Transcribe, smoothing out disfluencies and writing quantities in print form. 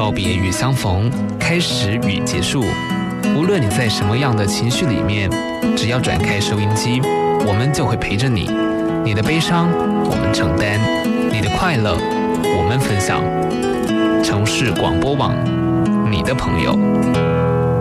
告别与相逢，开始与结束。无论你在什么样的情绪里面，只要转开收音机，我们就会陪着你。你的悲伤，我们承担；你的快乐，我们分享。城市广播网，你的朋友。